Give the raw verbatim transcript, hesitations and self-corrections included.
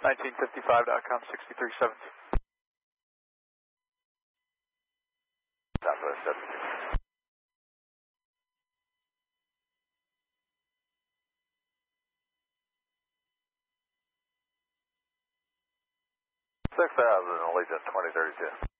nineteen fifty-five dot com, sixty-three seventy. Southwest seventy. six thousand, Allegiant twenty thirty-two.